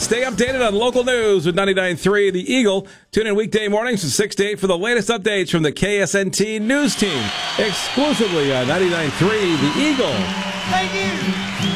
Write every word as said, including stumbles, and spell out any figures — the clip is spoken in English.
Stay updated on local news with ninety-nine point three The Eagle. Tune in weekday mornings from six to eight for the latest updates from the K S N T News Team. Exclusively on ninety-nine point three The Eagle. Thank you.